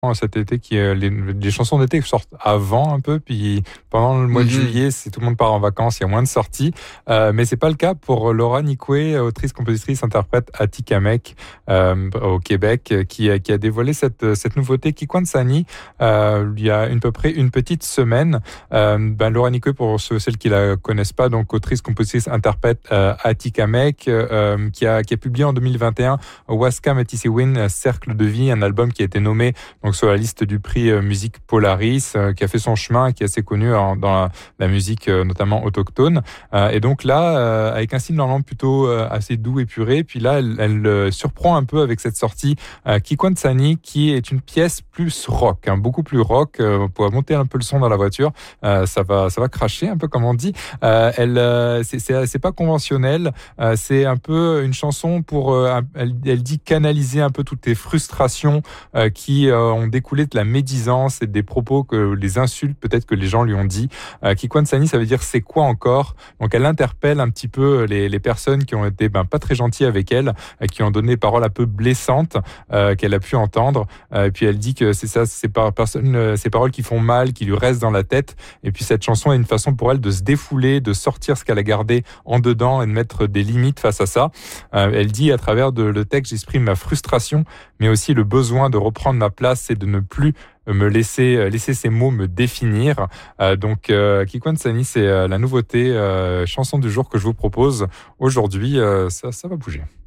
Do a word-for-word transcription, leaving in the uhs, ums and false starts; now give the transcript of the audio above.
cet été qui euh, les, les chansons d'été sortent avant un peu, puis pendant le mois de Mhm. juillet, c'est tout le monde part en vacances, il y a moins de sorties. Euh, mais c'est pas le cas pour Laura Nicoué, autrice, compositrice, interprète à Tikamek euh, au Québec, qui, qui a dévoilé cette, cette nouveauté Kikwansani euh, il y a à peu près une petite semaine. Euh, ben, Laura Nicoué, pour ceux celles qui la connaissent pas, donc autrice, compositrice, interprète euh, à Tikamek, euh, qui a qui a publié en deux mille vingt et un Waska Matissewin, Cercle de vie, un album qui a été nommé donc sur la liste du prix euh, musique Polaris, euh, qui a fait son chemin, qui est assez connu en, dans la, la musique euh, notamment autochtone. Euh, et donc là, euh, avec un style normalement plutôt euh, assez doux, épuré, puis là, elle, elle euh, surprend un peu avec cette sortie euh, Kikwansani, qui est une pièce plus rock, hein, beaucoup plus rock. Euh, vous pouvez monter un peu le son dans la voiture, euh, ça va, ça va cracher un peu comme on dit. Euh, elle, euh, c'est, c'est, c'est pas conventionnel. Euh, c'est un peu une chanson pour, euh, elle, elle dit canaliser un peu toutes tes frustrations euh, qui euh, ont découlé de la médisance et des propos que les insultes peut-être que les gens lui ont dit. Euh, Kikwansani, ça veut dire c'est quoi encore. Donc elle interpelle un petit peu les, les personnes qui ont été ben, pas très gentilles avec elle, euh, qui ont donné des paroles un peu blessantes euh, qu'elle a pu entendre. Euh, et puis elle dit que c'est ça, c'est par personne, euh, ces paroles qui font mal, qui lui restent dans la tête. Et puis cette chanson est une façon pour elle de se défouler, de sortir ce qu'elle a gardé en dedans et de mettre des limites face à ça. Euh, elle dit à travers de, le texte, j'exprime ma frustration, mais aussi le besoin de reprendre ma place et de ne plus me laisser laisser ces mots me définir. Euh, donc euh, Kikwansani, c'est euh, la nouveauté euh, chanson du jour que je vous propose aujourd'hui. Euh, ça, ça va bouger.